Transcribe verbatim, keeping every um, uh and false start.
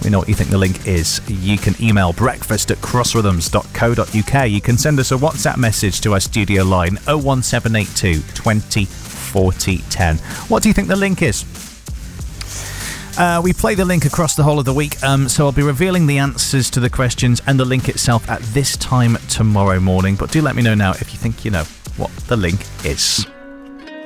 me know what you think the link is. You can email breakfast at crossrhythms dot co dot uk. You can send us a WhatsApp message to our studio line oh one seven eight two twenty forty ten. What do you think the link is? Uh, we play the link across the whole of the week, um, so I'll be revealing the answers to the questions and the link itself at this time tomorrow morning. But do let me know now if you think you know what the link is.